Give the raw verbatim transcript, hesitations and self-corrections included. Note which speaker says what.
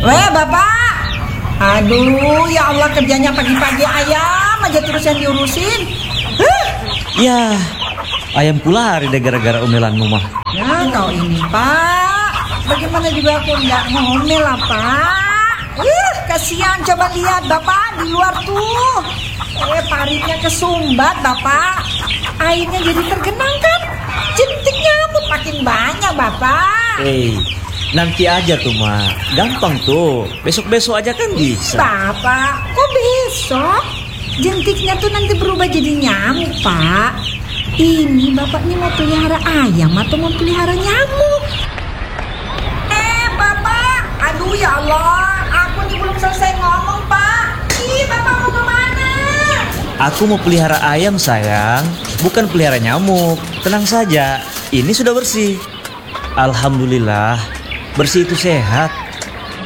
Speaker 1: Weh bapak, aduh ya Allah kerjanya pagi-pagi ayam aja terus yang diurusin. Huh.
Speaker 2: Ya, ayam pula hari deh gara-gara omelanmu mah.
Speaker 1: Ya kau ini pak, bagaimana juga aku nggak ngomel lah pak. Ih kasihan, coba lihat bapak di luar tuh. Eh paritnya kesumbat bapak, airnya jadi tergenang kan. Jentik nyamuk makin banyak bapak.
Speaker 2: Eh, nanti aja tuh mah, gampang tuh. Besok-besok aja kan bisa.
Speaker 1: Bapak, kok besok? Jentiknya tuh nanti berubah jadi nyamuk pak. Ini bapak nih mau pelihara ayam atau mau pelihara nyamuk? Eh bapak, aduh ya Allah, aku nih belum selesai ngomong pak. Ih bapak mau kemana?
Speaker 2: Aku mau pelihara ayam sayang, bukan pelihara nyamuk. Tenang saja, ini sudah bersih. Alhamdulillah, bersih itu sehat.